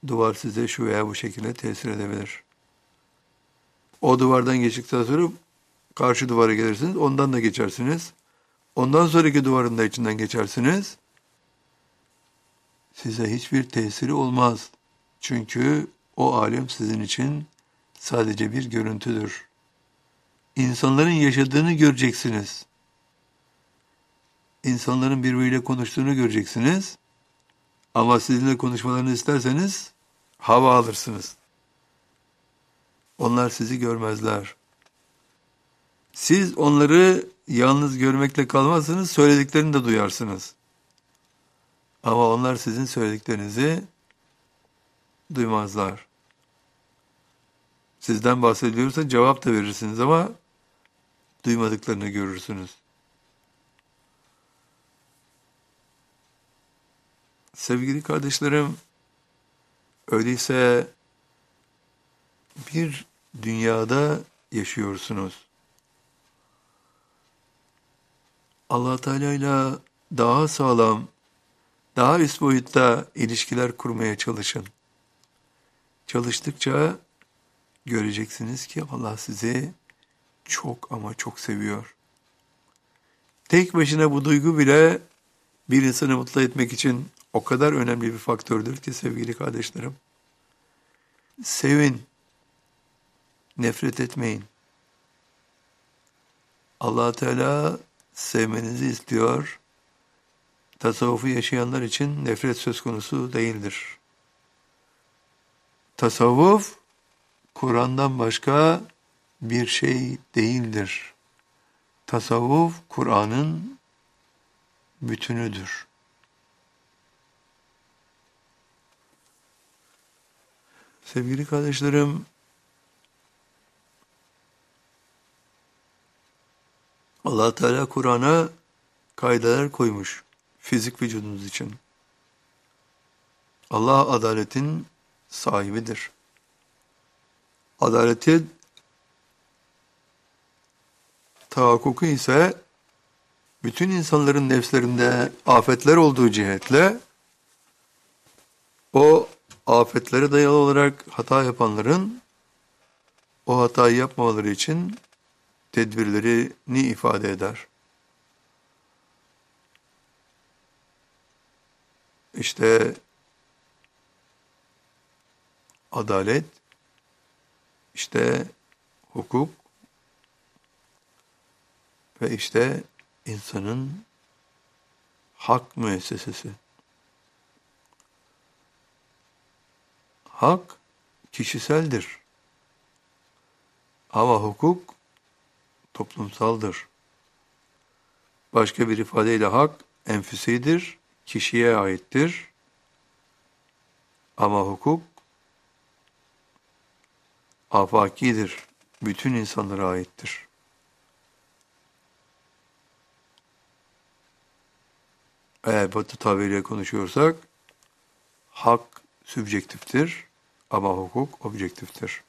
duvar size şu veya bu şekilde tesir edebilir. O duvardan geçtikten sonra karşı duvara gelirsiniz, ondan da geçersiniz. Ondan sonraki duvarın da içinden geçersiniz. Size hiçbir tesiri olmaz. Çünkü o alem sizin için sadece bir görüntüdür. İnsanların yaşadığını göreceksiniz. İnsanların birbiriyle konuştuğunu göreceksiniz. Ama sizinle konuşmalarını isterseniz hava alırsınız. Onlar sizi görmezler. Siz onları yalnız görmekle kalmazsınız, söylediklerini de duyarsınız. Ama onlar sizin söylediklerinizi duymazlar. Sizden bahsediyorsa cevap da verirsiniz ama duymadıklarını görürsünüz. Sevgili kardeşlerim, öyleyse bir dünyada yaşıyorsunuz. Allah Teala ile daha sağlam, daha üst boyutta ilişkiler kurmaya çalışın. Çalıştıkça göreceksiniz ki Allah sizi çok ama çok seviyor. Tek başına bu duygu bile bir insanı mutlu etmek için o kadar önemli bir faktördür ki sevgili kardeşlerim. Sevin, nefret etmeyin. Allah Teala sevmenizi istiyor. Tasavvufu yaşayanlar için nefret söz konusu değildir. Tasavvuf, Kur'an'dan başka bir şey değildir. Tasavvuf, Kur'an'ın bütünüdür. Sevgili kardeşlerim, Allah Teala Kur'an'a kaideler koymuş fizik vücudunuz için. Allah adaletin sahibidir. Adaletin tahakkuku ise bütün insanların nefslerinde afetler olduğu cihetle o afetlere dayalı olarak hata yapanların o hatayı yapmamaları için tedbirlerini ifade eder. İşte adalet, işte hukuk ve işte insanın hak müessesesi. Hak kişiseldir. Ama hukuk toplumsaldır. Başka bir ifadeyle hak enfüsidir, kişiye aittir. Ama hukuk afakidir, bütün insanlara aittir. Eğer Batı tabiriyle konuşuyorsak, hak sübjektiftir ama hukuk objektiftir.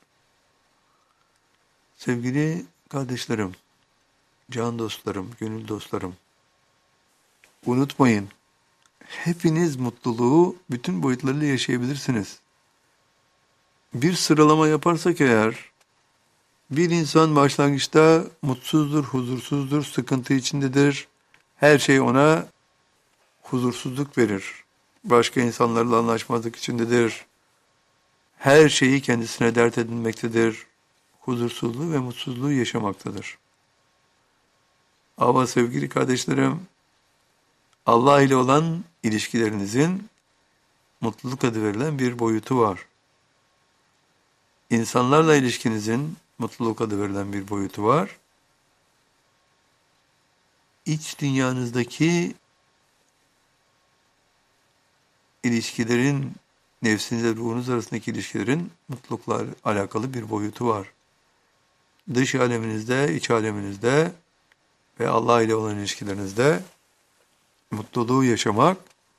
Sevgili kardeşlerim, can dostlarım, gönül dostlarım, unutmayın, hepiniz mutluluğu bütün boyutlarıyla yaşayabilirsiniz. Bir sıralama yaparsak eğer, bir insan başlangıçta mutsuzdur, huzursuzdur, sıkıntı içindedir. Her şey ona huzursuzluk verir. Başka insanlarla anlaşmazlık içindedir. Her şeyi kendisine dert edinmektedir. Huzursuzluğu ve mutsuzluğu yaşamaktadır. Ama sevgili kardeşlerim, Allah ile olan ilişkilerinizin mutluluk adı verilen bir boyutu var. İnsanlarla ilişkinizin mutluluk adı verilen bir boyutu var. İç dünyanızdaki ilişkilerin, nefsinizle ruhunuz arasındaki ilişkilerin mutlulukla alakalı bir boyutu var. Dış aleminizde, iç aleminizde ve Allah ile olan ilişkilerinizde mutluluğu yaşamak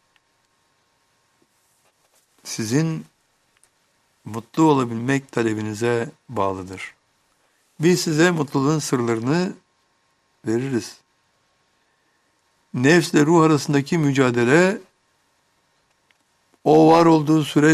sizin mutlu olabilmek talebinize bağlıdır. Biz size mutluluğun sırlarını veririz. Nefsle ruh arasındaki mücadele o var olduğu süre